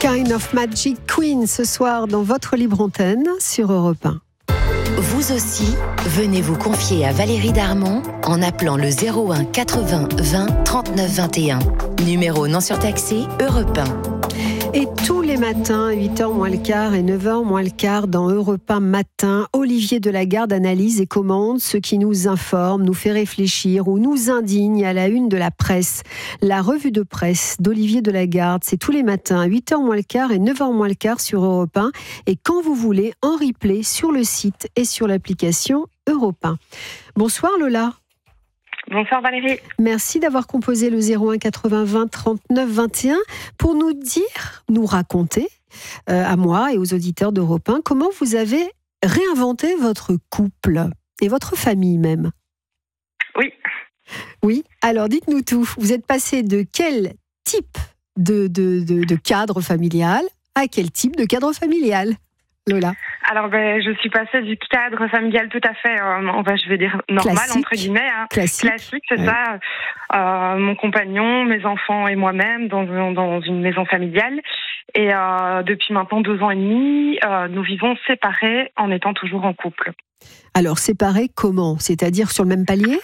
Kind of Magic Queen ce soir dans votre libre antenne sur Europe 1. Vous aussi, venez vous confier à Valérie Darmon en appelant le 01 80 20 39 21. Numéro non surtaxé Europe 1. Et tous les matins, 8h moins le quart et 9h moins le quart dans Europe 1 Matin, Olivier Delagarde analyse et commente ce qui nous informe, nous fait réfléchir ou nous indigne à la une de la presse. La revue de presse d'Olivier Delagarde, c'est tous les matins, 8h moins le quart et 9h moins le quart sur Europe 1. Et quand vous voulez, en replay sur le site et sur l'application Europe 1. Bonsoir Lola. Bonsoir Valérie. Merci d'avoir composé le 01 80 20 39 21 pour nous dire, nous raconter à moi et aux auditeurs d'Europe 1 comment vous avez réinventé votre couple et votre famille même. Oui. Oui, alors dites-nous tout. Vous êtes passé de quel type de cadre familial à quel type de cadre familial, Lola? Alors, je suis passée du cadre familial tout à fait, je vais dire normal, classique, entre guillemets. Hein. Classique, c'est ouais. Ça. Mon compagnon, mes enfants et moi-même dans une maison familiale. Et depuis maintenant 2 ans et demi, nous vivons séparés en étant toujours en couple. Alors, séparés comment? C'est-à-dire sur le même palier?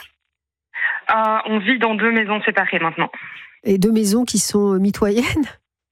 On vit dans 2 maisons séparées maintenant. Et 2 maisons qui sont mitoyennes?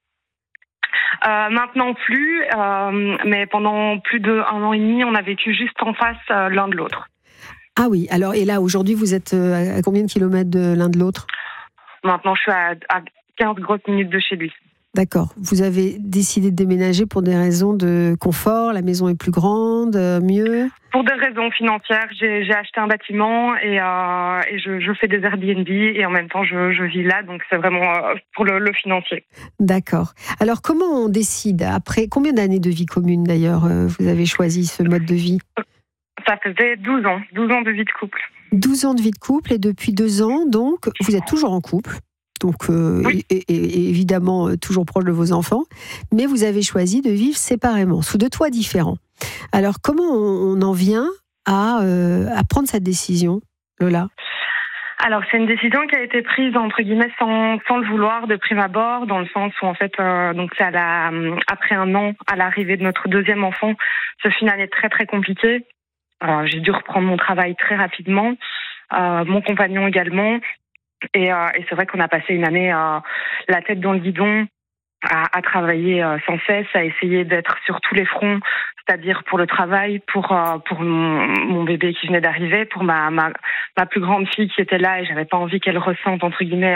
Maintenant plus, mais pendant plus d'1 an et demi, on a vécu juste en face l'un de l'autre. Ah oui, alors et là aujourd'hui vous êtes à combien de kilomètres de l'un de l'autre? Maintenant je suis à 15 grosses minutes de chez lui. D'accord, vous avez décidé de déménager pour des raisons de confort, la maison est plus grande, mieux? Pour des raisons financières, j'ai acheté un bâtiment et je fais des Airbnb et en même temps je vis là, donc c'est vraiment pour le financier. D'accord. Alors comment on décide, après combien d'années de vie commune d'ailleurs vous avez choisi ce mode de vie? Ça faisait 12 ans de vie de couple. 12 ans de vie de couple et depuis 2 ans donc vous êtes toujours en couple? Donc, oui. et évidemment, toujours proche de vos enfants, mais vous avez choisi de vivre séparément, sous 2 toits différents. Alors, comment on en vient à prendre cette décision, Lola? Alors, c'est une décision qui a été prise, entre guillemets, sans le vouloir de prime abord, dans le sens où, en fait, donc c'est après 1 an, à l'arrivée de notre 2e enfant, ce fut une année très, très compliquée. J'ai dû reprendre mon travail très rapidement, mon compagnon également. Et c'est vrai qu'on a passé une année la tête dans le guidon, à travailler sans cesse, à essayer d'être sur tous les fronts, c'est-à-dire pour le travail, pour mon bébé qui venait d'arriver, pour ma plus grande fille qui était là et j'avais pas envie qu'elle ressente entre guillemets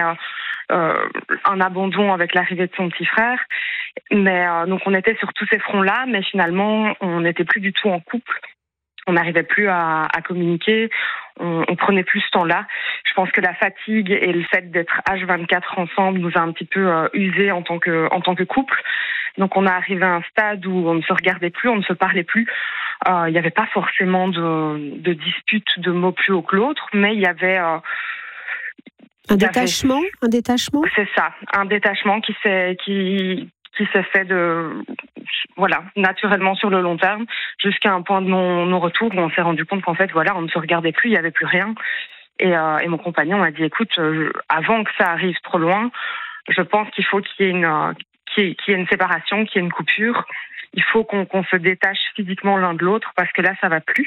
un abandon avec l'arrivée de son petit frère. Mais donc on était sur tous ces fronts-là, mais finalement on n'était plus du tout en couple. On n'arrivait plus à communiquer, on prenait plus ce temps-là. Je pense que la fatigue et le fait d'être H24 ensemble nous a un petit peu usés en tant que couple. Donc on est arrivé à un stade où on ne se regardait plus, on ne se parlait plus. Il n'y avait pas forcément de dispute, de mots plus haut que l'autre, mais il y avait... Un détachement. C'est ça, un détachement qui s'est fait naturellement sur le long terme, jusqu'à un point de non-retour où on s'est rendu compte qu'en fait, on ne se regardait plus, il n'y avait plus rien. Et mon compagnon m'a dit, écoute, avant que ça arrive trop loin, je pense qu'il faut qu'il y ait une séparation, qu'il y ait une coupure. Il faut qu'on se détache physiquement l'un de l'autre parce que là, ça va plus.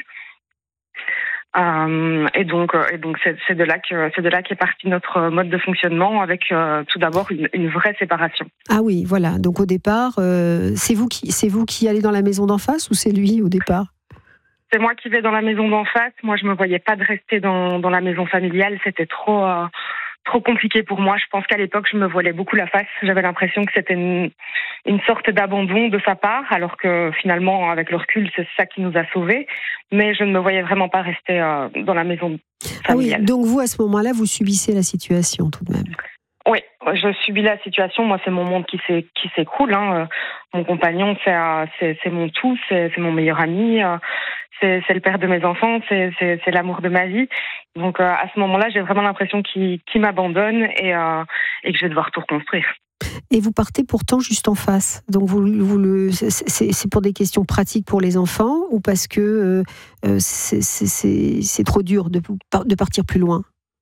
Et donc c'est de là qu'est parti notre mode de fonctionnement avec tout d'abord une vraie séparation. Ah oui, voilà. Donc au départ, c'est vous qui allez dans la maison d'en face ou c'est lui au départ? C'est moi qui vais dans la maison d'en face. Moi, je me voyais pas de rester dans la maison familiale. C'était trop compliqué pour moi. Je pense qu'à l'époque, je me voilais beaucoup la face. J'avais l'impression que c'était une sorte d'abandon de sa part, alors que finalement, avec le recul, c'est ça qui nous a sauvés. Mais je ne me voyais vraiment pas rester dans la maison familiale. Ah oui, donc vous, à ce moment-là, vous subissez la situation tout de même. Oui, je subis la situation. Moi, c'est mon monde qui s'écroule. Hein. Mon compagnon, c'est mon tout, c'est mon meilleur ami. C'est le père de mes enfants, c'est l'amour de ma vie. Donc à ce moment-là, j'ai vraiment l'impression qu'il m'abandonne et que je vais devoir tout reconstruire. Et vous partez pourtant juste en face. Donc c'est pour des questions pratiques pour les enfants ou parce que c'est trop dur de partir plus loin?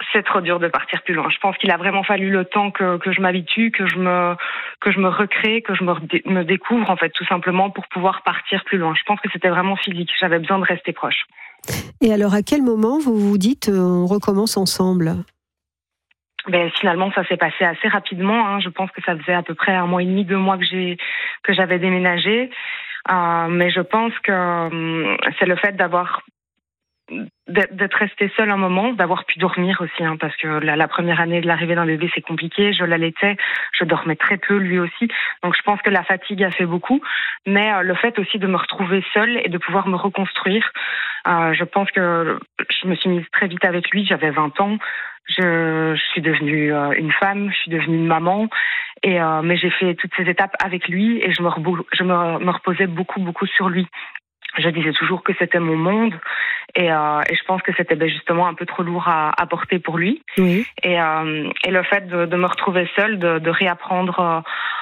c'est trop dur de partir plus loin. Je pense qu'il a vraiment fallu le temps que je m'habitue, que je me recrée, que je me découvre, en fait, tout simplement pour pouvoir partir plus loin. Je pense que c'était vraiment physique. J'avais besoin de rester proche. Et alors, à quel moment vous vous dites on recommence ensemble ? Finalement, ça s'est passé assez rapidement. Hein. Je pense que ça faisait à peu près 1 mois et demi, 2 mois que j'avais déménagé. Mais je pense que c'est le fait d'être restée seule un moment, d'avoir pu dormir aussi, hein, parce que la première année de l'arrivée d'un bébé, c'est compliqué. Je l'allaitais, je dormais très peu, lui aussi. Donc je pense que la fatigue a fait beaucoup. Mais le fait aussi de me retrouver seule et de pouvoir me reconstruire, je pense que je me suis mise très vite avec lui. J'avais 20 ans. Je suis devenue une femme, je suis devenue une maman, mais j'ai fait toutes ces étapes avec lui et je me reposais beaucoup sur lui. Je disais toujours que c'était mon monde et je pense que c'était justement un peu trop lourd à porter pour lui. Oui. Et le fait de me retrouver seule, de réapprendre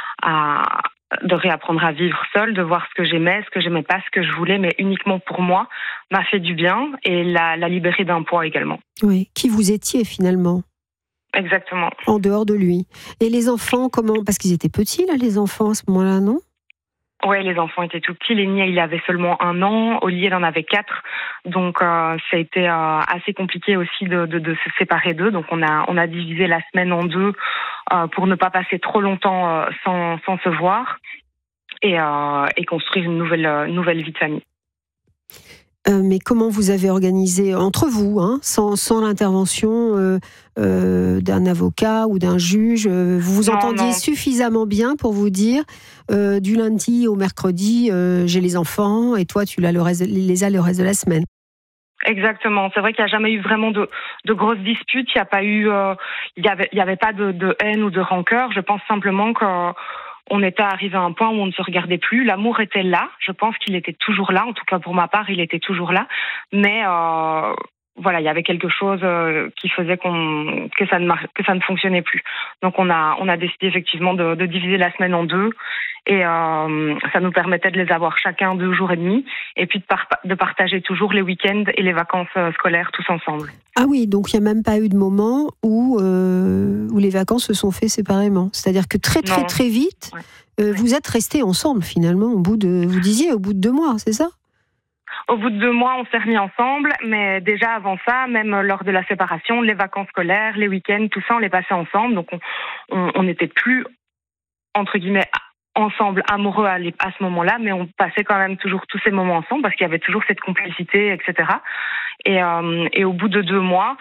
à vivre seule, de voir ce que j'aimais pas, ce que je voulais, mais uniquement pour moi, m'a fait du bien et l'a libérée d'un poids également. Oui, qui vous étiez finalement ? Exactement. En dehors de lui. Et les enfants, comment ? Parce qu'ils étaient petits, là, les enfants, à ce moment-là, non ? Oui, les enfants étaient tout petits. L'aîné, il avait seulement 1 an. Olivier, il en avait 4. Donc, ça a été assez compliqué aussi de se séparer d'eux. Donc, on a divisé la semaine en 2 pour ne pas passer trop longtemps sans se voir et construire une nouvelle vie de famille. Mais comment vous avez organisé entre vous, hein, sans l'intervention d'un avocat ou d'un juge, vous vous entendiez suffisamment bien pour vous dire du lundi au mercredi, j'ai les enfants et toi tu les as le reste de la semaine. Exactement. C'est vrai qu'il n'y a jamais eu vraiment de grosses disputes. Il n'y a pas eu, il y avait pas de haine ou de rancœur. Je pense simplement qu'on était arrivé à un point où on ne se regardait plus. L'amour était là. Je pense qu'il était toujours là. En tout cas, pour ma part, il était toujours là. Mais voilà, il y avait quelque chose qui faisait que ça ne fonctionnait plus. Donc on a décidé effectivement de diviser la semaine en 2 et ça nous permettait de les avoir chacun 2 jours et demi et puis de partager toujours les week-ends et les vacances scolaires tous ensemble. Ah oui, donc il n'y a même pas eu de moment où les vacances se sont faites séparément. C'est-à-dire que très vite, vous êtes restés ensemble finalement vous disiez au bout de 2 mois, c'est ça ? Au bout de 2 mois, on s'est remis ensemble, mais déjà avant ça, même lors de la séparation, les vacances scolaires, les week-ends, tout ça, on les passait ensemble. Donc on n'était plus, entre guillemets, ensemble, amoureux à ce moment-là, mais on passait quand même toujours tous ces moments ensemble parce qu'il y avait toujours cette complicité, etc. Et au bout de 2 mois,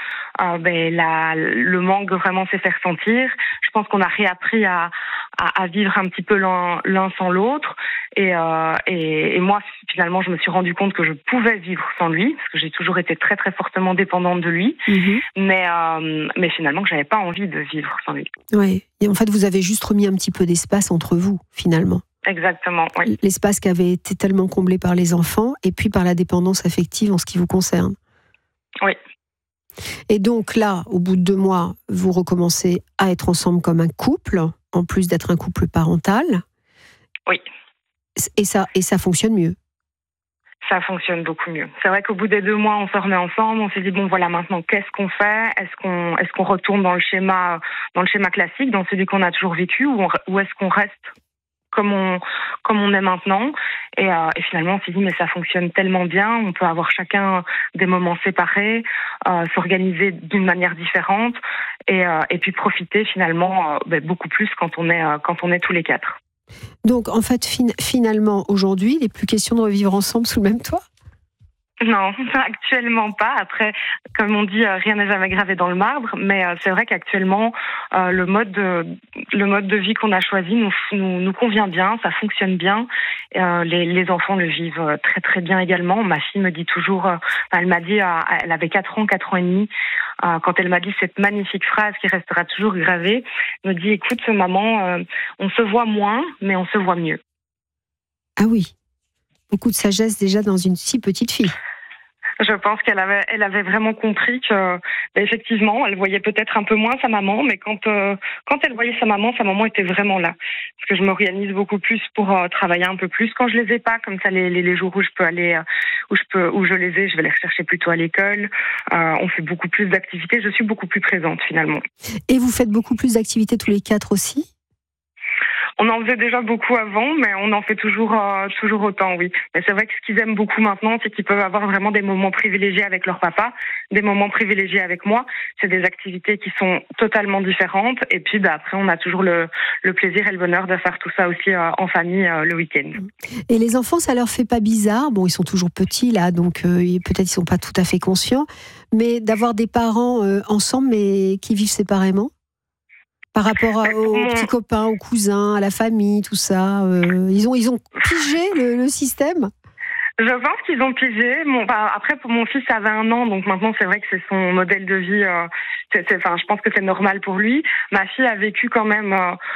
le manque vraiment s'est fait ressentir. Je pense qu'on a réappris à vivre un petit peu l'un sans l'autre. Et moi, finalement, je me suis rendu compte que je pouvais vivre sans lui, parce que j'ai toujours été très, très fortement dépendante de lui. Mm-hmm. Mais finalement, que j'avais pas envie de vivre sans lui. Oui. Et en fait, vous avez juste remis un petit peu d'espace entre vous, finalement. Exactement, oui. L'espace qui avait été tellement comblé par les enfants et puis par la dépendance affective en ce qui vous concerne. Oui. Et donc là, au bout de 2 mois, vous recommencez à être ensemble comme un couple, en plus d'être un couple parental. Oui. Et ça fonctionne mieux. Ça fonctionne beaucoup mieux. C'est vrai qu'au bout des 2 mois, on se remet ensemble, on s'est dit bon voilà maintenant qu'est-ce qu'on fait ? Est-ce qu'on retourne dans le schéma classique, dans celui qu'on a toujours vécu, ou est-ce qu'on reste comme on est maintenant ? Et finalement, on s'est dit mais ça fonctionne tellement bien, on peut avoir chacun des moments séparés, s'organiser d'une manière différente, et puis profiter finalement beaucoup plus quand on est tous les 4. Donc, en fait, finalement, aujourd'hui, il n'est plus question de revivre ensemble sous le même toit ? Non, actuellement pas. Après, comme on dit, rien n'est jamais gravé dans le marbre. Mais c'est vrai qu'actuellement, le mode de vie qu'on a choisi nous convient bien, ça fonctionne bien. Les enfants le vivent très très bien également. Ma fille me dit toujours, elle m'a dit, elle avait 4 ans et demi, quand elle m'a dit cette magnifique phrase qui restera toujours gravée, elle me dit, écoute maman, on se voit moins, mais on se voit mieux. Ah oui, beaucoup de sagesse déjà dans une si petite fille. Je pense qu'elle avait vraiment compris que, effectivement, elle voyait peut-être un peu moins sa maman, mais quand elle voyait sa maman était vraiment là. Parce que je m'organise beaucoup plus pour travailler un peu plus quand je les ai pas, comme ça les jours où je peux aller, où je les ai, je vais les rechercher plutôt à l'école. On fait beaucoup plus d'activités, je suis beaucoup plus présente finalement. Et vous faites beaucoup plus d'activités tous les 4 aussi ? On en faisait déjà beaucoup avant, mais on en fait toujours autant, oui. Mais c'est vrai que ce qu'ils aiment beaucoup maintenant, c'est qu'ils peuvent avoir vraiment des moments privilégiés avec leur papa, des moments privilégiés avec moi. C'est des activités qui sont totalement différentes. Et puis, après, on a toujours le plaisir et le bonheur de faire tout ça aussi en famille le week-end. Et les enfants, ça leur fait pas bizarre ? Bon, ils sont toujours petits là, donc peut-être ils sont pas tout à fait conscients, mais d'avoir des parents ensemble, mais qui vivent séparément ? Par rapport aux petits copains, aux cousins, à la famille, tout ça, ils ont pigé le système. Je pense qu'ils ont pigé. Après, pour mon fils, ça avait 1 an, donc maintenant c'est vrai que c'est son modèle de vie. Je pense que c'est normal pour lui. Ma fille a vécu quand même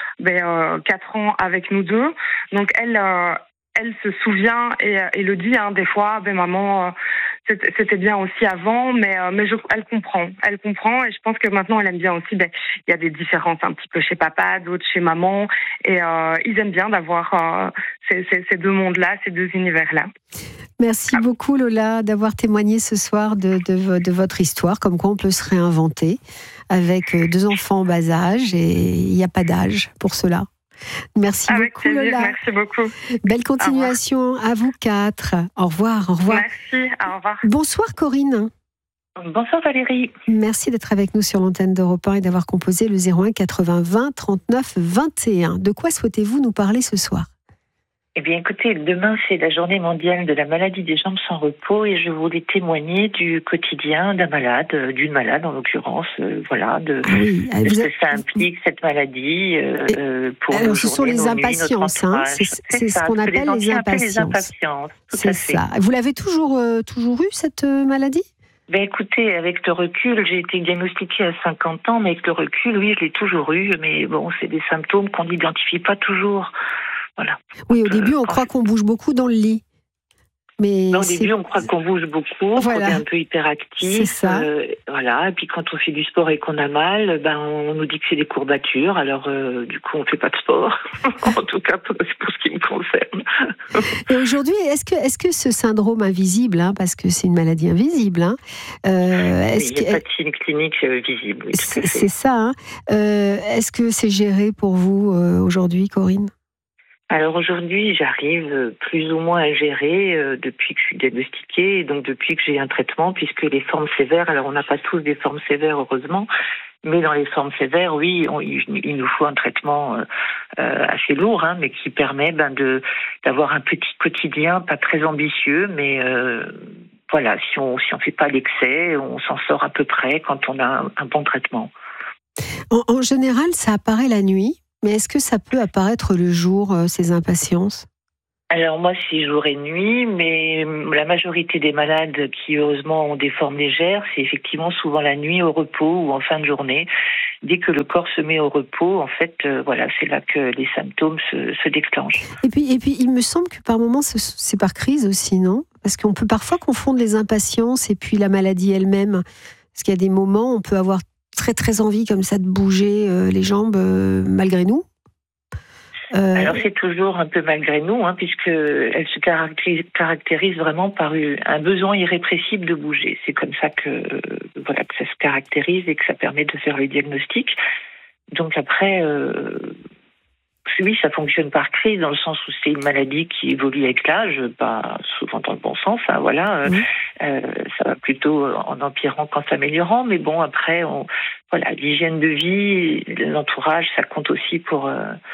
4 ans avec nous deux, donc elle se souvient et le dit des fois. Maman, c'était bien aussi avant, mais elle comprend et je pense que maintenant elle aime bien aussi. Il y a des différences un petit peu chez papa, d'autres chez maman, et ils aiment bien d'avoir ces 2 mondes-là, ces 2 univers-là. Merci beaucoup Lola d'avoir témoigné ce soir de votre histoire, comme quoi on peut se réinventer avec 2 enfants en bas âge et il n'y a pas d'âge pour cela. Merci avec beaucoup plaisir, Lola. Merci beaucoup. Belle continuation à vous 4. Au revoir. Merci, au revoir. Bonsoir Corinne. Bonsoir Valérie. Merci d'être avec nous sur l'antenne d'Europe 1 et d'avoir composé le 01 80 20 39 21. De quoi souhaitez-vous nous parler ce soir ? Eh bien, écoutez, demain, c'est la journée mondiale de la maladie des jambes sans repos et je voulais témoigner du quotidien d'une malade en l'occurrence, de ce que ça implique, cette maladie. Alors, ce sont les impatiences, c'est ce qu'on appelle les impatiences. C'est ça. Vous l'avez toujours eu, cette maladie ? Écoutez, avec le recul, j'ai été diagnostiquée à 50 ans, mais avec le recul, oui, je l'ai toujours eu, mais bon, c'est des symptômes qu'on n'identifie pas toujours. Voilà. Oui, au début, on croit qu'on bouge beaucoup dans le lit. Mais au début, on croit qu'on bouge beaucoup, qu'on est un peu hyperactif. C'est ça. Et puis quand on fait du sport et qu'on a mal, on nous dit que c'est des courbatures. Alors, du coup, on ne fait pas de sport. En tout cas, pour ce qui me concerne. Et aujourd'hui, est-ce que ce syndrome invisible, parce que c'est une maladie invisible, il n'y a pas de signe clinique visible. Oui, c'est ça. Est-ce que c'est géré pour vous aujourd'hui, Corinne ? Alors aujourd'hui, j'arrive plus ou moins à gérer depuis que je suis diagnostiquée et donc depuis que j'ai un traitement, puisque les formes sévères, alors on n'a pas tous des formes sévères heureusement, mais dans les formes sévères, oui, il nous faut un traitement assez lourd, mais qui permet d'avoir un petit quotidien pas très ambitieux, mais si on fait pas l'excès, on s'en sort à peu près quand on a un bon traitement. En général, ça apparaît la nuit. Mais est-ce que ça peut apparaître le jour, ces impatiences ? Alors moi, c'est jour et nuit, mais la majorité des malades qui, heureusement, ont des formes légères, c'est effectivement souvent la nuit au repos ou en fin de journée. Dès que le corps se met au repos, en fait, c'est là que les symptômes se déclenchent. Et puis, il me semble que par moments, c'est par crise aussi, non ? Parce qu'on peut parfois confondre les impatiences et puis la maladie elle-même. Parce qu'il y a des moments où on peut avoir très très envie comme ça de bouger les jambes malgré nous. Alors c'est toujours un peu malgré nous, puisqu'elle se caractérise vraiment par un besoin irrépressible de bouger. C'est comme ça que ça se caractérise et que ça permet de faire le diagnostic. Donc après, oui, ça fonctionne par crise, dans le sens où c'est une maladie qui évolue avec l'âge, pas souvent dans le bon sens. Ça va plutôt en empirant qu'en s'améliorant. Mais bon, après, l'hygiène de vie, l'entourage, ça compte aussi pour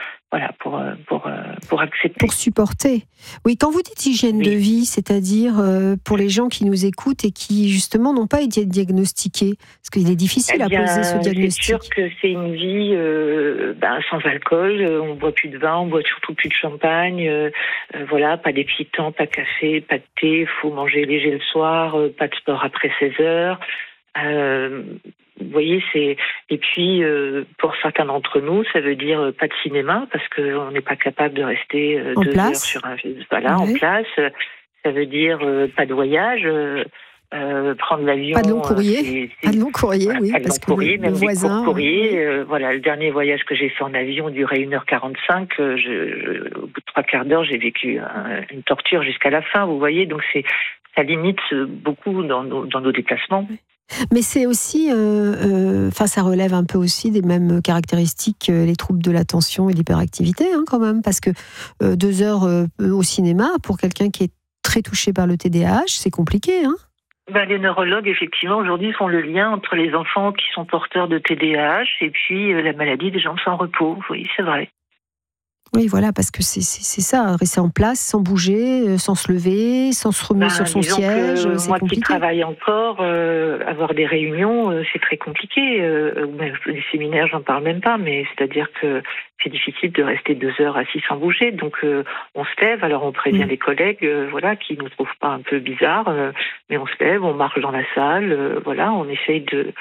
accepter. Pour supporter. Oui, quand vous dites hygiène de vie, c'est-à-dire pour les gens qui nous écoutent et qui, justement, n'ont pas été diagnostiqués, parce qu'il est difficile à poser ce diagnostic. C'est sûr que c'est une vie sans alcool, on boit plus de vin, on boit surtout plus de champagne, pas d'excitant, pas de café, pas de thé, faut manger léger le soir, pas de sport après 16 heures. Vous voyez, et puis pour certains d'entre nous, ça veut dire pas de cinéma parce qu'on n'est pas capable de rester 2 heures sur un en place. Ça veut dire pas de voyage. prendre l'avion. Pas de long courrier. Pas de long courrier, voilà, oui. Pas de long courrier, même des courts courriers. Oui. Voilà, le dernier voyage que j'ai fait en avion durait 1h45. Au bout de 3/4 d'heure, j'ai vécu une torture jusqu'à la fin, vous voyez. Donc ça limite beaucoup dans nos déplacements. Mais c'est aussi, ça relève un peu aussi des mêmes caractéristiques que les troubles de l'attention et l'hyperactivité, quand même, parce que 2 heures au cinéma, pour quelqu'un qui est très touché par le TDAH, c'est compliqué, hein. Les neurologues, effectivement, aujourd'hui font le lien entre les enfants qui sont porteurs de TDAH et puis la maladie des jambes sans repos. Oui, c'est vrai. Oui, voilà, parce que c'est ça, rester en place, sans bouger, sans se lever, sans se remuer sur son siège, c'est moi compliqué. Qui travaille encore, avoir des réunions, c'est très compliqué. Les séminaires, j'en parle même pas, mais c'est-à-dire que c'est difficile de rester 2 heures assis sans bouger. Donc on se lève, alors on prévient les collègues, qui nous trouvent pas un peu bizarres, mais on se lève, on marche dans la salle, on essaye de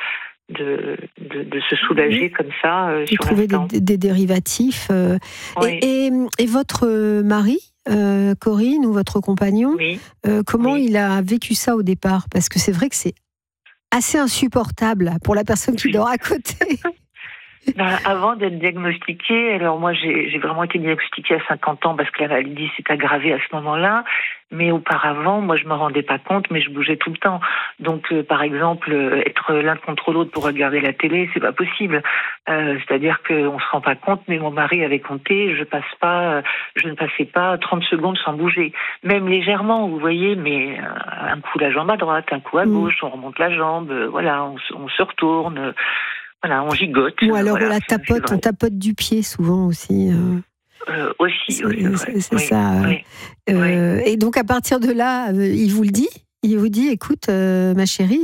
se soulager comme ça de trouver des dérivatifs. Oui. Et votre mari, Corinne, ou votre compagnon, comment il a vécu ça au départ? Parce que c'est vrai que c'est assez insupportable pour la personne qui dort à côté. Avant d'être diagnostiquée, alors moi j'ai vraiment été diagnostiquée à 50 ans parce que la maladie s'est aggravée à ce moment-là, mais auparavant, moi je me rendais pas compte, mais je bougeais tout le temps. Donc par exemple, être l'un contre l'autre pour regarder la télé, c'est pas possible. C'est-à-dire qu'on se rend pas compte, mais mon mari avait compté, je ne passais pas 30 secondes sans bouger, même légèrement, vous voyez, mais un coup la jambe à droite, un coup à gauche, on remonte la jambe, on se retourne. On gigote. Ou alors on tapote du pied souvent aussi. Aussi, c'est ça. Oui. Et donc à partir de là, il vous le dit? Il vous dit, écoute, ma chérie,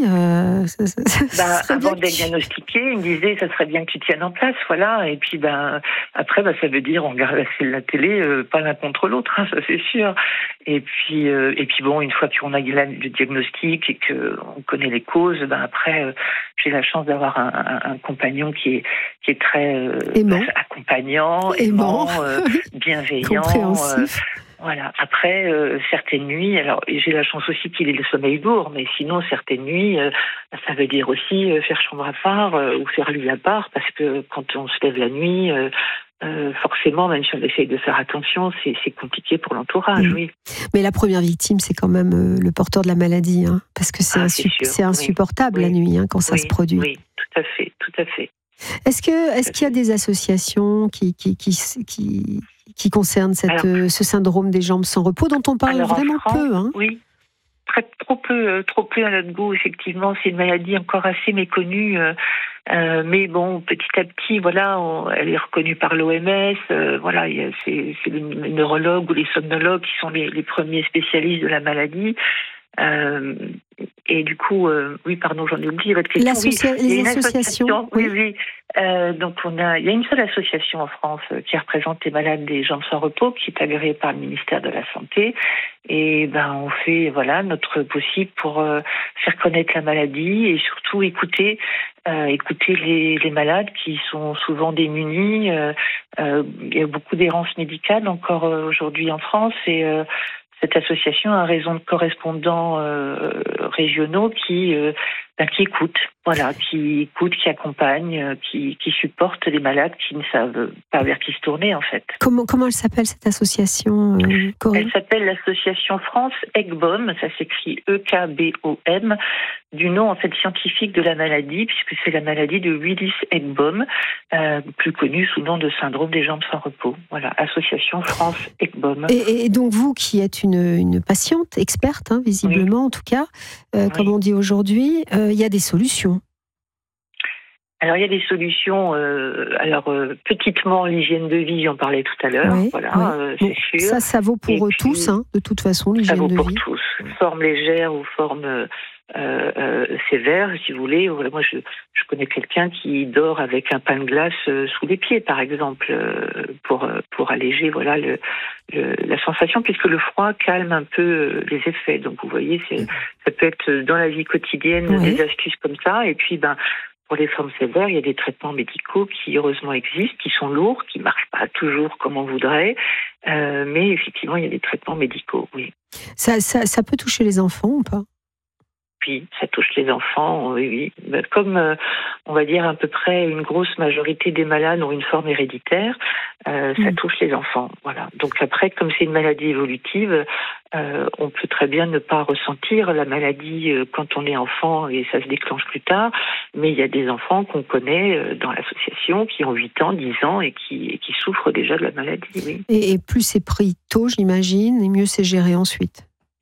avant d'être diagnostiqué, il me disait, ça serait bien que tu tiennes en place, voilà. Et puis, après, ça veut dire, on regarde la télé, pas l'un contre l'autre, ça c'est sûr. Et puis une fois qu'on a le diagnostic et qu'on connaît les causes, après, j'ai la chance d'avoir un compagnon qui est très accompagnant, aimant, bienveillant. Compréhensif. Voilà. Après, certaines nuits, alors j'ai la chance aussi qu'il ait le sommeil lourd, mais sinon certaines nuits, ça veut dire aussi faire chambre à part ou faire lit à part, parce que quand on se lève la nuit, forcément, même si on essaye de faire attention, c'est compliqué pour l'entourage, oui. Mais la première victime, c'est quand même le porteur de la maladie, parce que c'est insupportable la nuit quand ça se produit. Oui, tout à fait. Est-ce qu'il y a des associations qui concernent ce syndrome des jambes sans repos dont on parle vraiment peu, Oui, trop peu à notre goût, effectivement. C'est une maladie encore assez méconnue, mais bon, petit à petit, elle est reconnue par l'OMS. C'est les neurologues ou les somnologues qui sont les premiers spécialistes de la maladie. Et du coup, j'en ai oublié votre question. Les associations. Oui. Donc il y a une seule association en France qui représente les malades des jambes sans repos, qui est agréée par le ministère de la Santé. Et on fait notre possible pour faire connaître la maladie et surtout écouter les malades qui sont souvent démunis. Il y a beaucoup d'errance médicale encore aujourd'hui en France et cette association a raison de correspondants régionaux qui écoutent, qui accompagnent, qui supportent les malades qui ne savent pas vers qui se tourner en fait. Comment elle s'appelle cette association, Corinne? Elle s'appelle l'association France ECBOM, ça s'écrit EKBOM, du nom en fait scientifique de la maladie, puisque c'est la maladie de Willis-Ekbom, plus connue sous le nom de syndrome des jambes sans repos. Voilà, association France ECBOM. Et donc vous qui êtes une patiente, experte, visiblement en tout cas, comme on dit aujourd'hui, il y a des solutions. Alors, il y a des solutions. Petitement, l'hygiène de vie, j'en parlais tout à l'heure. C'est sûr. Ça vaut pour tous, de toute façon, l'hygiène de vie. Ça vaut pour tous. Forme légère ou forme sévère, si vous voulez. Moi, je connais quelqu'un qui dort avec un pain de glace sous les pieds, par exemple, pour alléger la sensation, puisque le froid calme un peu les effets. Donc, vous voyez, ça peut être dans la vie quotidienne des astuces comme ça. Et puis, pour les formes sévères, il y a des traitements médicaux qui, heureusement, existent, qui sont lourds, qui ne marchent pas toujours comme on voudrait. Mais effectivement, il y a des traitements médicaux, oui. Ça peut toucher les enfants ou pas? Oui, ça touche les enfants, oui. Comme, on va dire, à peu près une grosse majorité des malades ont une forme héréditaire, ça touche les enfants. Voilà. Donc après, comme c'est une maladie évolutive, on peut très bien ne pas ressentir la maladie quand on est enfant et ça se déclenche plus tard. Mais il y a des enfants qu'on connaît dans l'association qui ont 8 ans, 10 ans et qui souffrent déjà de la maladie. Oui. Et plus c'est pris tôt, j'imagine, et mieux c'est géré ensuite.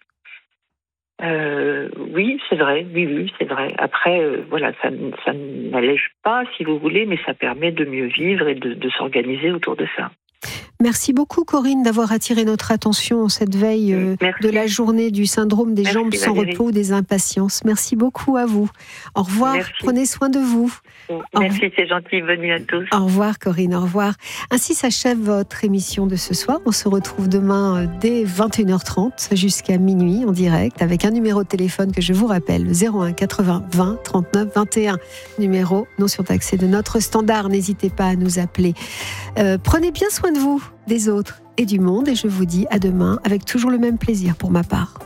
Oui, c'est vrai. Oui, c'est vrai. Après, voilà, ça n'allège pas, si vous voulez, mais ça permet de mieux vivre et de s'organiser autour de ça. Merci beaucoup Corinne d'avoir attiré notre attention en cette veille de la journée du syndrome des jambes sans repos, des impatiences. Merci beaucoup à vous. Au revoir, prenez soin de vous. Merci, c'est gentil, bonne nuit à tous. Au revoir Corinne, au revoir. Ainsi s'achève votre émission de ce soir. On se retrouve demain dès 21h30 jusqu'à minuit en direct avec un numéro de téléphone que je vous rappelle, 01 80 20 39 21. Numéro non surtaxé de notre standard, n'hésitez pas à nous appeler. Prenez bien soin de vous, des autres et du monde et je vous dis à demain avec toujours le même plaisir pour ma part.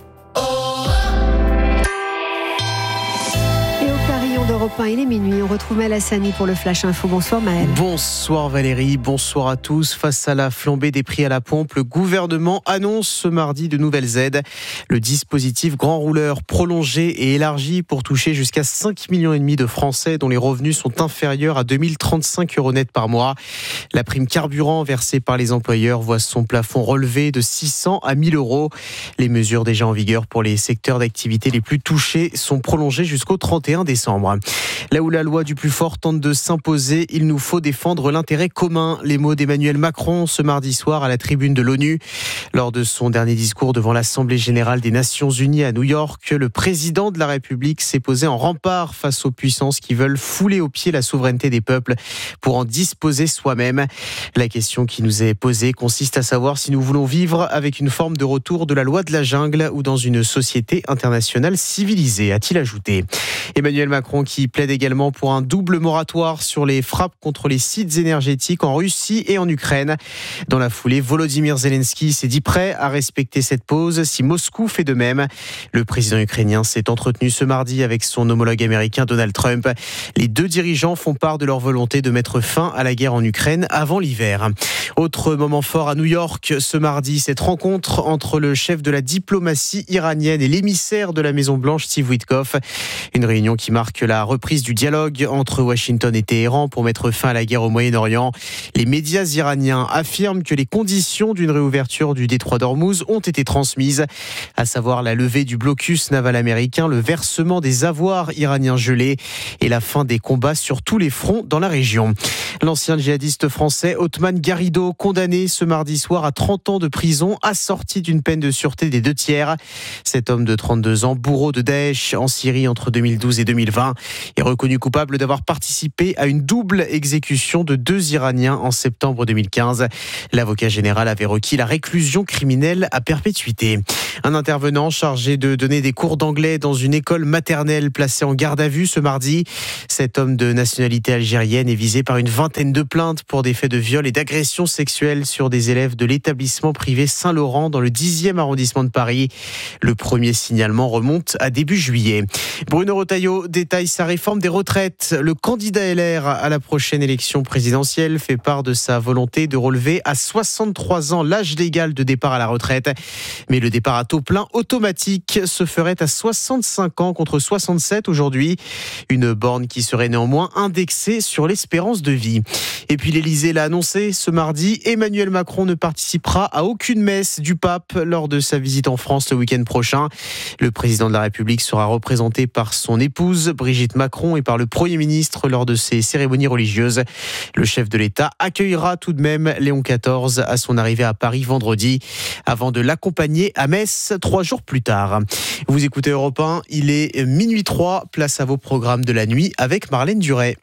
d'Europe 1, il est minuit. On retrouve Maël Hassani pour le Flash Info. Bonsoir Maël. Bonsoir Valérie, bonsoir à tous. Face à la flambée des prix à la pompe, le gouvernement annonce ce mardi de nouvelles aides. Le dispositif Grand Rouleur prolongé et élargi pour toucher jusqu'à 5,5 millions de Français dont les revenus sont inférieurs à 2035 € net par mois. La prime carburant versée par les employeurs voit son plafond relevé de 600 à 1 000 €. Les mesures déjà en vigueur pour les secteurs d'activité les plus touchés sont prolongées jusqu'au 31 décembre. Là où la loi du plus fort tente de s'imposer, il nous faut défendre l'intérêt commun. Les mots d'Emmanuel Macron ce mardi soir à la tribune de l'ONU. Lors de son dernier discours devant l'Assemblée générale des Nations Unies à New York, le président de la République s'est posé en rempart face aux puissances qui veulent fouler aux pieds la souveraineté des peuples pour en disposer soi-même. La question qui nous est posée consiste à savoir si nous voulons vivre avec une forme de retour de la loi de la jungle ou dans une société internationale civilisée, a-t-il ajouté. Emmanuel Macron qui plaide également pour un double moratoire sur les frappes contre les sites énergétiques en Russie et en Ukraine. Dans la foulée, Volodymyr Zelensky s'est dit prêt à respecter cette pause si Moscou fait de même. Le président ukrainien s'est entretenu ce mardi avec son homologue américain Donald Trump. Les deux dirigeants font part de leur volonté de mettre fin à la guerre en Ukraine avant l'hiver. Autre moment fort à New York ce mardi, cette rencontre entre le chef de la diplomatie iranienne et l'émissaire de la Maison-Blanche, Steve Witkoff. Une réunion qui marque la reprise du dialogue entre Washington et Téhéran pour mettre fin à la guerre au Moyen-Orient. Les médias iraniens affirment que les conditions d'une réouverture du détroit d'Ormuz ont été transmises, à savoir la levée du blocus naval américain, le versement des avoirs iraniens gelés et la fin des combats sur tous les fronts dans la région. L'ancien djihadiste français Othman Garrido, condamné ce mardi soir à 30 ans de prison, assorti d'une peine de sûreté des 2/3. Cet homme de 32 ans, bourreau de Daesh en Syrie entre 2012 et 2020, est reconnu coupable d'avoir participé à une double exécution de 2 Iraniens en septembre 2015. L'avocat général avait requis la réclusion criminelle à perpétuité. Un intervenant chargé de donner des cours d'anglais dans une école maternelle placé en garde à vue ce mardi. Cet homme de nationalité algérienne est visé par une vingtaine de plaintes pour des faits de viol et d'agression sexuelle sur des élèves de l'établissement privé Saint-Laurent dans le 10e arrondissement de Paris. Le premier signalement remonte à début juillet. Bruno Retailleau détaille sa réforme des retraites. Le candidat LR à la prochaine élection présidentielle fait part de sa volonté de relever à 63 ans l'âge légal de départ à la retraite. Mais le départ à taux plein automatique se ferait à 65 ans contre 67 aujourd'hui. Une borne qui serait néanmoins indexée sur l'espérance de vie. Et puis l'Élysée l'a annoncé ce mardi, Emmanuel Macron ne participera à aucune messe du pape lors de sa visite en France le week-end prochain. Le président de la République sera représenté par son épouse Brigitte Macron et par le Premier ministre lors de ces cérémonies religieuses. Le chef de l'État accueillera tout de même Léon XIV à son arrivée à Paris vendredi avant de l'accompagner à Metz 3 jours plus tard. Vous écoutez Europe 1, il est minuit 3, place à vos programmes de la nuit avec Marlène Duret.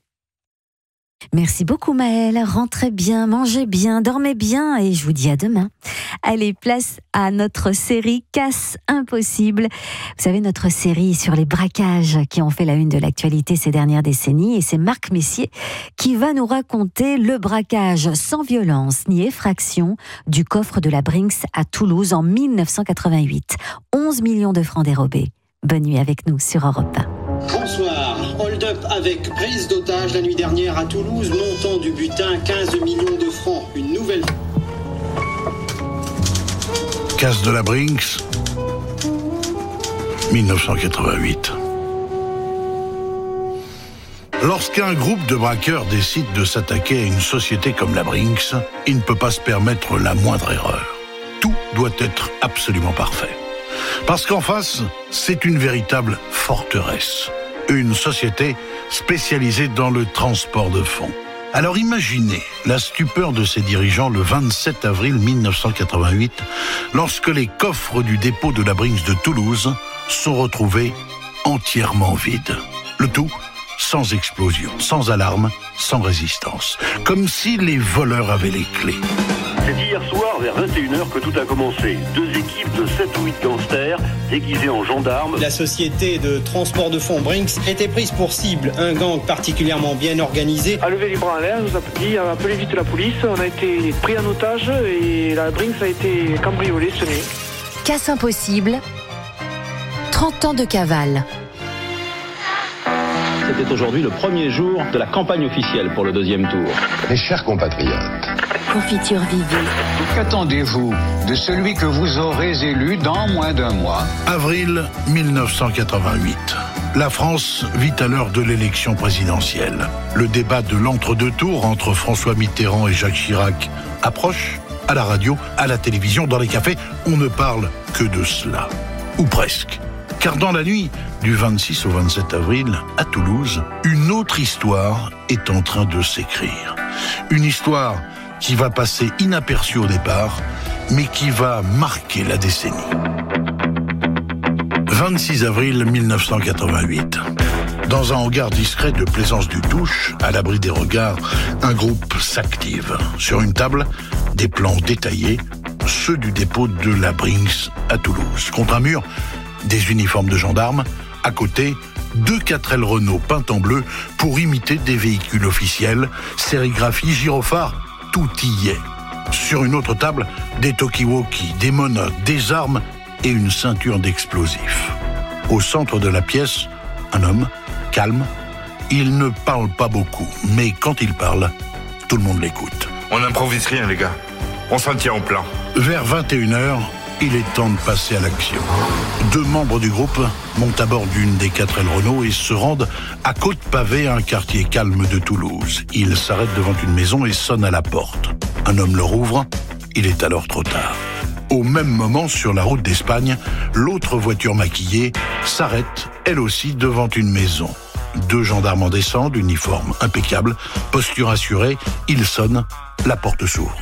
Merci beaucoup Maëlle, rentrez bien, mangez bien, dormez bien et je vous dis à demain. Allez, place à notre série Casse Impossible. Vous savez, notre série sur les braquages qui ont fait la une de l'actualité ces dernières décennies et c'est Marc Messier qui va nous raconter le braquage sans violence ni effraction du coffre de la Brinks à Toulouse en 1988. 11 millions de francs dérobés. Bonne nuit avec nous sur Europe 1. Bonsoir. Hold-up avec prise d'otage la nuit dernière à Toulouse, montant du butin 15 millions de francs. Une nouvelle... Casse de la Brinks, 1988. Lorsqu'un groupe de braqueurs décide de s'attaquer à une société comme la Brinks, il ne peut pas se permettre la moindre erreur. Tout doit être absolument parfait. Parce qu'en face, c'est une véritable forteresse. Une société spécialisée dans le transport de fonds. Alors imaginez la stupeur de ses dirigeants le 27 avril 1988, lorsque les coffres du dépôt de la Brinks de Toulouse sont retrouvés entièrement vides. Le tout sans explosion, sans alarme, sans résistance. Comme si les voleurs avaient les clés. C'est hier soir, vers 21h, que tout a commencé. 2 équipes de 7 ou 8 gangsters, déguisés en gendarmes. La société de transport de fonds Brinks était prise pour cible. Un gang particulièrement bien organisé a levé les bras en l'air, nous a dit appelez vite la police. On a été pris en otage et la Brinks a été cambriolée ce nuit. Casse impossible, 30 ans de cavale. C'était aujourd'hui le premier jour de la campagne officielle pour le 2e tour. Mes chers compatriotes, Confiture Vivi. qu'attendez-vous de celui que vous aurez élu dans moins d'un mois ? Avril 1988. La France vit à l'heure de l'élection présidentielle. Le débat de l'entre-deux tours entre François Mitterrand et Jacques Chirac approche. À la radio, à la télévision, dans les cafés, on ne parle que de cela. Ou presque. Car dans la nuit du 26 au 27 avril, à Toulouse, une autre histoire est en train de s'écrire. Une histoire qui va passer inaperçue au départ, mais qui va marquer la décennie. 26 avril 1988. Dans un hangar discret de Plaisance-du-Touche, à l'abri des regards, un groupe s'active. Sur une table, des plans détaillés, ceux du dépôt de la Brinks à Toulouse. Contre un mur, des uniformes de gendarmes. À côté, 2 4L Renault peintes en bleu pour imiter des véhicules officiels. Sérigraphie, gyrophare, tout y est. Sur une autre table, des talkie-walkie, des monocs, des armes et une ceinture d'explosifs. Au centre de la pièce, un homme, calme. Il ne parle pas beaucoup, mais quand il parle, tout le monde l'écoute. On n'improvise rien, les gars. On s'en tient au plan. Vers 21h, il est temps de passer à l'action. 2 membres du groupe montent à bord d'une des 4L Renault et se rendent à Côte-Pavée, un quartier calme de Toulouse. Ils s'arrêtent devant une maison et sonnent à la porte. Un homme leur ouvre, il est alors trop tard. Au même moment, sur la route d'Espagne, l'autre voiture maquillée s'arrête, elle aussi, devant une maison. 2 gendarmes en descendent, uniforme impeccable, posture assurée, ils sonnent, la porte s'ouvre.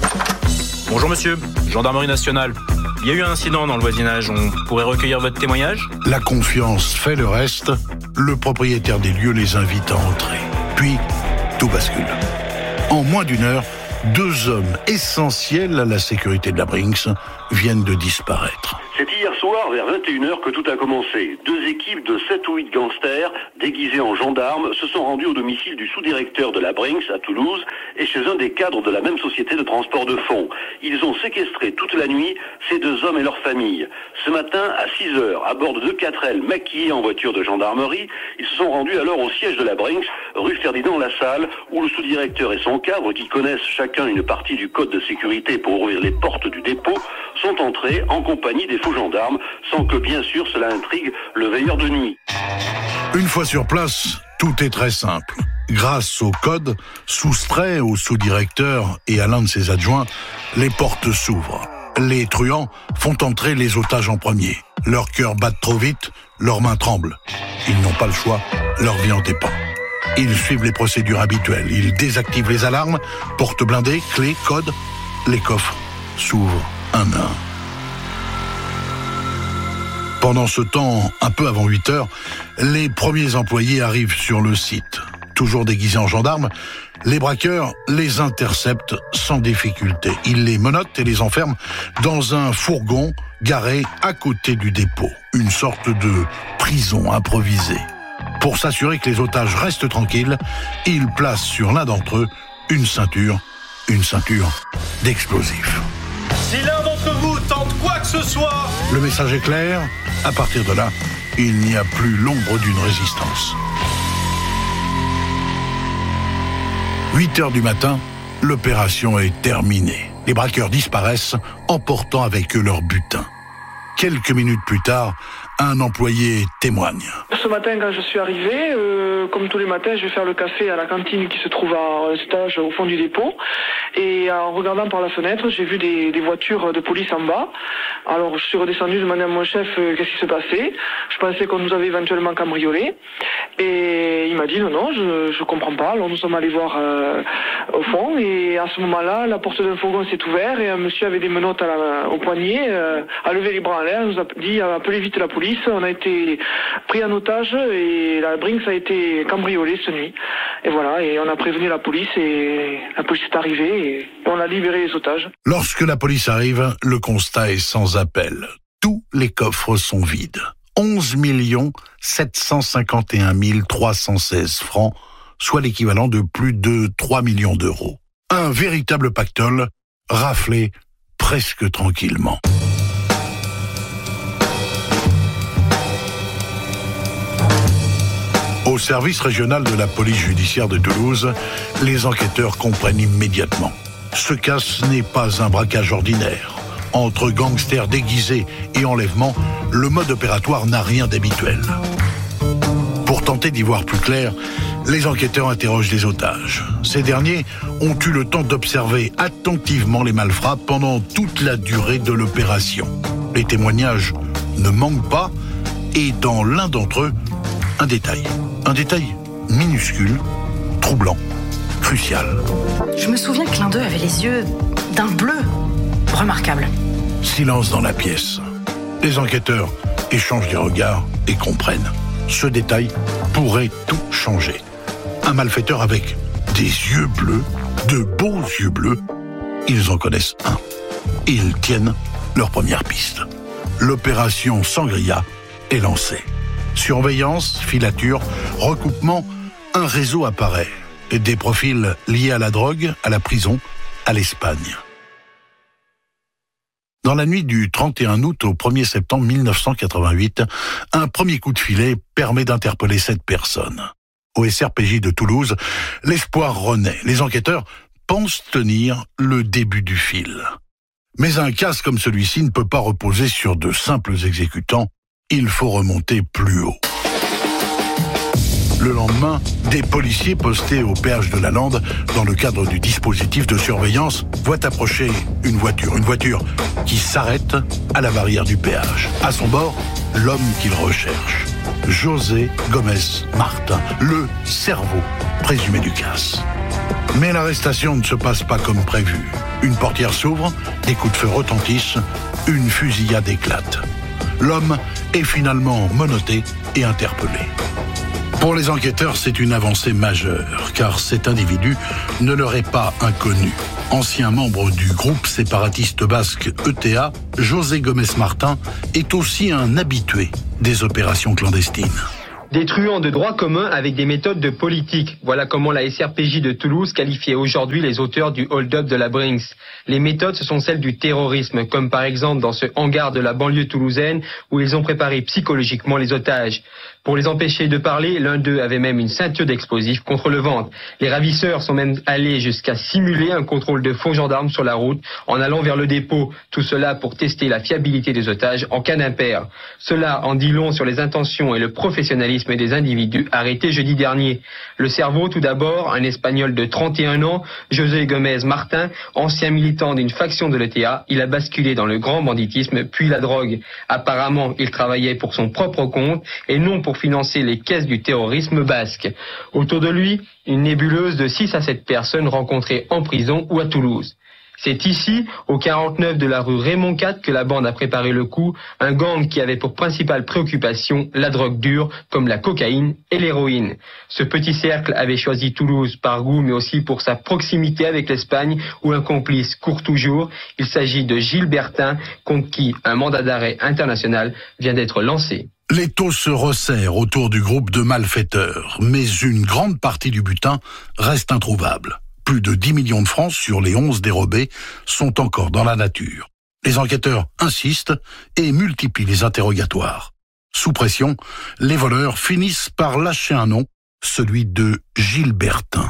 Bonjour monsieur, gendarmerie nationale. Il y a eu un incident dans le voisinage, on pourrait recueillir votre témoignage ? La confiance fait le reste, le propriétaire des lieux les invite à entrer. Puis, tout bascule. En moins d'1 heure, 2 hommes essentiels à la sécurité de la Brinks viennent de disparaître. C'est hier soir, vers 21h, que tout a commencé. 2 équipes de 7 ou 8 gangsters, déguisés en gendarmes, se sont rendus au domicile du sous-directeur de la Brinks à Toulouse et chez un des cadres de la même société de transport de fonds. Ils ont séquestré toute la nuit ces 2 hommes et leurs familles. Ce matin, à 6h, à bord de 2 4L maquillés en voiture de gendarmerie, ils se sont rendus alors au siège de la Brinks, rue Ferdinand-Lassalle, où le sous-directeur et son cadre, qui connaissent chacun une partie du code de sécurité pour ouvrir les portes du dépôt, sont entrés en compagnie des faux gendarmes, sans que bien sûr cela intrigue le veilleur de nuit. Une fois sur place, tout est très simple. Grâce au code soustrait au sous-directeur et à l'un de ses adjoints, les portes s'ouvrent. Les truands font entrer les otages en premier. Leurs cœurs battent trop vite, leurs mains tremblent. Ils n'ont pas le choix, leur vie en dépend. Ils suivent les procédures habituelles. Ils désactivent les alarmes, portes blindées, clés, codes. Les coffres s'ouvrent un à un. Pendant ce temps, un peu avant 8h, les premiers employés arrivent sur le site. Toujours déguisés en gendarmes, les braqueurs les interceptent sans difficulté. Ils les menottent et les enferment dans un fourgon garé à côté du dépôt. Une sorte de prison improvisée. Pour s'assurer que les otages restent tranquilles, ils placent sur l'un d'entre eux une ceinture d'explosifs. Si l'un d'entre vous tente quoi que ce soit... Le message est clair, à partir de là, Il n'y a plus l'ombre d'une résistance. 8h du matin, l'opération est terminée. Les braqueurs disparaissent, emportant avec eux leur butin. Quelques minutes plus tard, un employé témoigne. Ce matin, quand je suis arrivé, comme tous les matins, je vais faire le café à la cantine qui se trouve à un stage au fond du dépôt. Et en regardant par la fenêtre, j'ai vu des voitures de police en bas. Alors je suis redescendu, demander à mon chef qu'est-ce qui se passait. Je pensais qu'on nous avait éventuellement cambriolé. Et il m'a dit non, je comprends pas. Alors nous sommes allés voir au fond. Et à ce moment-là, la porte d'un fourgon s'est ouverte et un monsieur avait des menottes au poignet, a levé les bras en l'air, nous a dit appelez vite la police. On a été pris en otage et la Brinks a été cambriolée cette nuit. Et voilà, et on a prévenu la police et la police est arrivée et on a libéré les otages. Lorsque la police arrive, le constat est sans appel. Tous les coffres sont vides. 11 751 316 francs, soit l'équivalent de plus de 3 millions d'euros. Un véritable pactole, raflé presque tranquillement. Au service régional de la police judiciaire de Toulouse, les enquêteurs comprennent immédiatement. Ce casse n'est pas un braquage ordinaire. Entre gangsters déguisés et enlèvement, le mode opératoire n'a rien d'habituel. Pour tenter d'y voir plus clair, les enquêteurs interrogent les otages. Ces derniers ont eu le temps d'observer attentivement les malfrats pendant toute la durée de l'opération. Les témoignages ne manquent pas et dans l'un d'entre eux, un détail minuscule, troublant, crucial. Je me souviens que l'un d'eux avait les yeux d'un bleu remarquable. Silence dans la pièce. Les enquêteurs échangent des regards et comprennent. Ce détail pourrait tout changer. Un malfaiteur avec des yeux bleus, de beaux yeux bleus, ils en connaissent un. Ils tiennent leur première piste. L'opération Sangria est lancée. Surveillance, filature, recoupement, un réseau apparaît. Des profils liés à la drogue, à la prison, à l'Espagne. Dans la nuit du 31 août au 1er septembre 1988, un premier coup de filet permet d'interpeller 7 personnes. Au SRPJ de Toulouse, l'espoir renaît. Les enquêteurs pensent tenir le début du fil. Mais un casse comme celui-ci ne peut pas reposer sur de simples exécutants. Il faut remonter plus haut. Le lendemain, des policiers postés aux berges de la Lande, dans le cadre du dispositif de surveillance, voient approcher une voiture qui s'arrête à la barrière du péage. À son bord, l'homme qu'ils recherchent, José Gomez Martin, le cerveau présumé du casse. Mais l'arrestation ne se passe pas comme prévu. Une portière s'ouvre, des coups de feu retentissent, une fusillade éclate. L'homme est finalement menotté et interpellé. Pour les enquêteurs, c'est une avancée majeure, car cet individu ne leur est pas inconnu. Ancien membre du groupe séparatiste basque ETA, José Gomez Martin est aussi un habitué des opérations clandestines. Des truands de droit commun avec des méthodes de politique. Voilà comment la SRPJ de Toulouse qualifiait aujourd'hui les auteurs du hold-up de la Brinks. Les méthodes, ce sont celles du terrorisme, comme par exemple dans ce hangar de la banlieue toulousaine où ils ont préparé psychologiquement les otages. Pour les empêcher de parler, l'un d'eux avait même une ceinture d'explosifs contre le ventre. Les ravisseurs sont même allés jusqu'à simuler un contrôle de faux gendarmes sur la route en allant vers le dépôt. Tout cela pour tester la fiabilité des otages en cas d'impair. Cela en dit long sur les intentions et le professionnalisme des individus arrêtés jeudi dernier. Le cerveau, tout d'abord, un Espagnol de 31 ans, José Gomez Martin, ancien militant d'une faction de l'ETA, il a basculé dans le grand banditisme puis la drogue. Apparemment, il travaillait pour son propre compte et non pour financer les caisses du terrorisme basque. Autour de lui, une nébuleuse de 6 à 7 personnes rencontrées en prison ou à Toulouse. C'est ici, au 49 de la rue Raymond IV, que la bande a préparé le coup, un gang qui avait pour principale préoccupation la drogue dure, comme la cocaïne et l'héroïne. Ce petit cercle avait choisi Toulouse par goût, mais aussi pour sa proximité avec l'Espagne, où un complice court toujours. Il s'agit de Gilles Bertin, contre qui un mandat d'arrêt international vient d'être lancé. L'étau se resserre autour du groupe de malfaiteurs, mais une grande partie du butin reste introuvable. Plus de 10 millions de francs sur les 11 dérobés sont encore dans la nature. Les enquêteurs insistent et multiplient les interrogatoires. Sous pression, les voleurs finissent par lâcher un nom, celui de Gilbertin.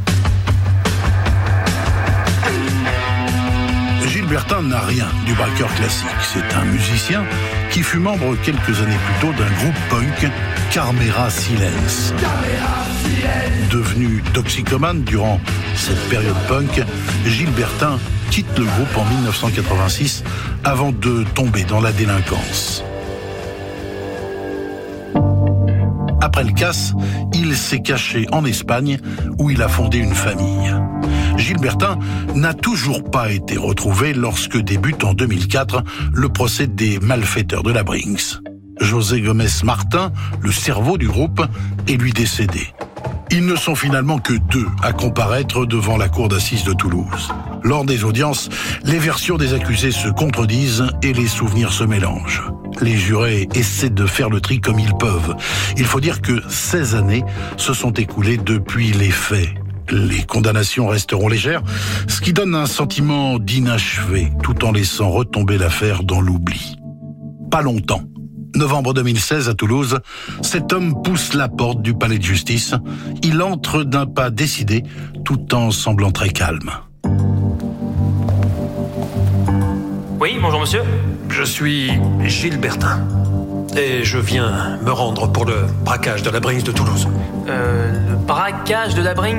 Gilbertin n'a rien du braqueur classique. C'est un musicien qui fut membre quelques années plus tôt d'un groupe punk, Carmera Silence. Devenu toxicomane durant cette période punk, Gilbertin quitte le groupe en 1986 avant de tomber dans la délinquance. Après le casse, il s'est caché en Espagne où il a fondé une famille. Gilbertin n'a toujours pas été retrouvé lorsque débute en 2004 le procès des malfaiteurs de la Brinks. José Gomez Martin, le cerveau du groupe, est lui décédé. Ils ne sont finalement que 2 à comparaître devant la cour d'assises de Toulouse. Lors des audiences, les versions des accusés se contredisent et les souvenirs se mélangent. Les jurés essaient de faire le tri comme ils peuvent. Il faut dire que 16 années se sont écoulées depuis les faits. Les condamnations resteront légères, ce qui donne un sentiment d'inachevé, tout en laissant retomber l'affaire dans l'oubli. Pas longtemps. Novembre 2016 à Toulouse, cet homme pousse la porte du palais de justice. Il entre d'un pas décidé, tout en semblant très calme. Oui, bonjour monsieur. Je suis Gilbertin. Et je viens me rendre pour le braquage de la Brinks de Toulouse. Le braquage de la Brinks ?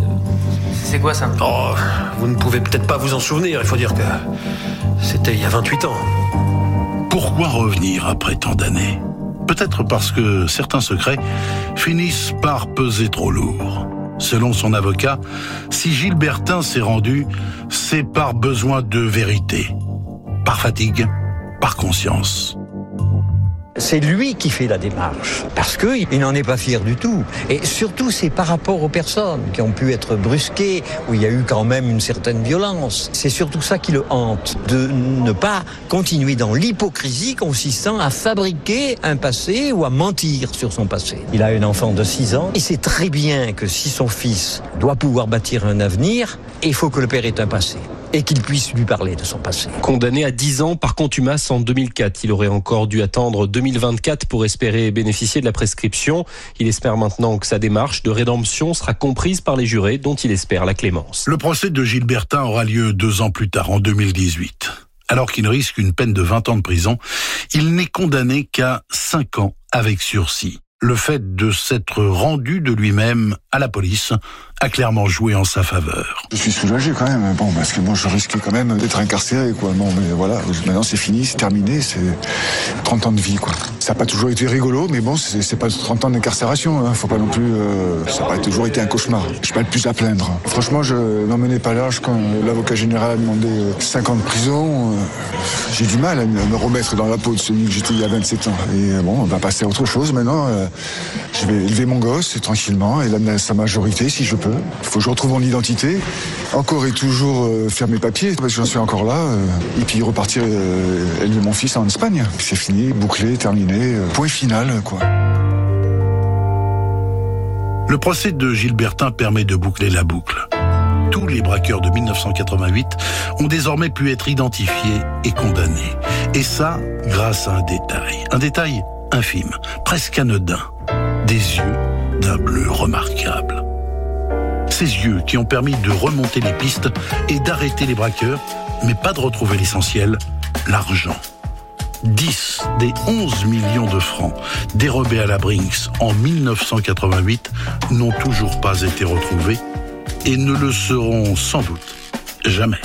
C'est quoi ça ? Oh, vous ne pouvez peut-être pas vous en souvenir, il faut dire que c'était il y a 28 ans. Pourquoi revenir après tant d'années ? Peut-être parce que certains secrets finissent par peser trop lourd. Selon son avocat, si Gilbertin s'est rendu, c'est par besoin de vérité, par fatigue, par conscience. C'est lui qui fait la démarche, parce qu'il n'en est pas fier du tout. Et surtout, c'est par rapport aux personnes qui ont pu être brusquées, où il y a eu quand même une certaine violence. C'est surtout ça qui le hante, de ne pas continuer dans l'hypocrisie consistant à fabriquer un passé ou à mentir sur son passé. Il a un enfant de 6 ans, et c'est très bien que si son fils doit pouvoir bâtir un avenir, il faut que le père ait un passé. Et qu'il puisse lui parler de son passé. Condamné à 10 ans par contumace en 2004, il aurait encore dû attendre 2024 pour espérer bénéficier de la prescription. Il espère maintenant que sa démarche de rédemption sera comprise par les jurés, dont il espère la clémence. Le procès de Gilbertin aura lieu 2 ans plus tard, en 2018. Alors qu'il risque une peine de 20 ans de prison, il n'est condamné qu'à 5 ans avec sursis. Le fait de s'être rendu de lui-même à la police a clairement joué en sa faveur. Je suis soulagé quand même, parce que moi je risquais quand même d'être incarcéré, quoi. Bon, mais voilà, maintenant c'est fini, c'est terminé, c'est 30 ans de vie, quoi. Ça n'a pas toujours été rigolo, mais bon, c'est pas 30 ans d'incarcération, hein. Faut pas non plus, ça n'a pas toujours été un cauchemar. Je suis pas le plus à plaindre. Franchement, je n'en menais pas large quand l'avocat général a demandé 5 ans de prison. J'ai du mal à me remettre dans la peau de celui que j'étais il y a 27 ans. Et bon, on va passer à autre chose maintenant. Je vais élever mon gosse tranquillement et l'amener à sa majorité si je peux. Il faut que je retrouve mon identité, encore et toujours faire mes papiers, parce que j'en suis encore là, et puis repartir élever mon fils en Espagne. C'est fini, bouclé, terminé, point final, quoi. Le procès de Gilbertin permet de boucler la boucle. Tous les braqueurs de 1988 ont désormais pu être identifiés et condamnés. Et ça, grâce à un détail infime, presque anodin, des yeux d'un bleu remarquable. Ces yeux qui ont permis de remonter les pistes et d'arrêter les braqueurs, mais pas de retrouver l'essentiel, l'argent. 10 des 11 millions de francs dérobés à la Brinks en 1988 n'ont toujours pas été retrouvés et ne le seront sans doute jamais.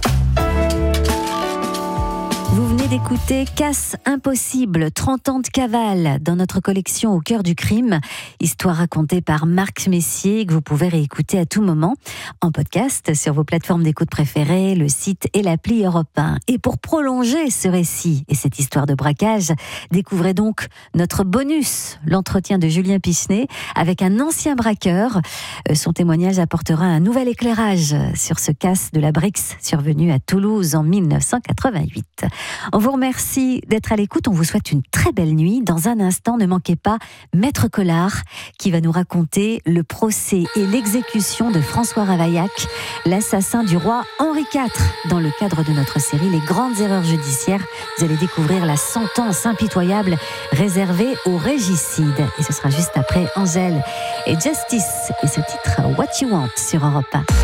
Vous venez d'écouter Casse impossible, 30 ans de cavale dans notre collection Au cœur du crime. Histoire racontée par Marc Messier que vous pouvez réécouter à tout moment en podcast sur vos plateformes d'écoute préférées, le site et l'appli Europe 1. Et pour prolonger ce récit et cette histoire de braquage, découvrez donc notre bonus, l'entretien de Julien Pichenet avec un ancien braqueur. Son témoignage apportera un nouvel éclairage sur ce casse de la Brinks survenu à Toulouse en 1988. On vous remercie d'être à l'écoute. On vous souhaite une très belle nuit. Dans un instant, ne manquez pas Maître Collard qui va nous raconter le procès et l'exécution de François Ravaillac, l'assassin du roi Henri IV. Dans le cadre de notre série Les grandes erreurs judiciaires, vous allez découvrir la sentence impitoyable réservée aux régicides. Et ce sera juste après Angèle et Justice et ce titre What You Want sur Europe 1.